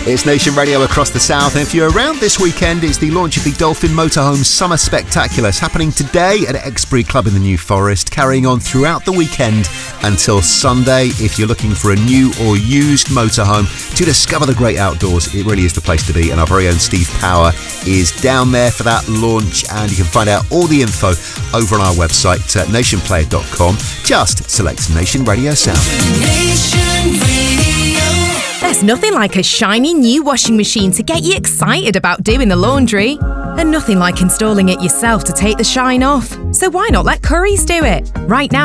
It's Nation Radio across the south, and if you're around this weekend, it's the launch of the Dolphin Motorhome Summer Spectacular. It's happening today at Exbury Club in the New Forest, carrying on throughout the weekend until Sunday. If you're looking for a new or used motorhome to discover the great outdoors, it really is the place to be, and our very own Steve Power is down there for that launch, and you can find out all the info over on our website at nationplayer.com. Just select Nation Radio Sound. Nation Radio. There's nothing like a shiny new washing machine to get you excited about doing the laundry. And nothing like installing it yourself to take the shine off. So why not let Currys do it? Right now,